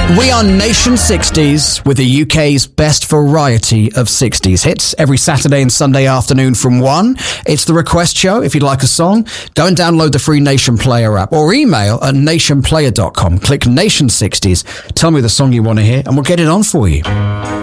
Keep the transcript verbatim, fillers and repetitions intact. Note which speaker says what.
Speaker 1: We are Nation sixties with the U K's best variety of sixties hits every Saturday and Sunday afternoon from one. It's the Request Show. If you'd like a song, go and download the free Nation Player app or email at nation player dot com. Click Nation sixties, tell me the song you want to hear, and we'll get it on for you.